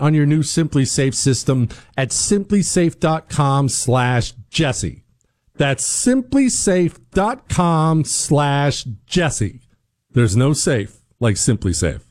on your new Simply Safe system at simplysafe.com/Jesse. That's simplysafe.com/Jesse. There's no safe like Simply Safe.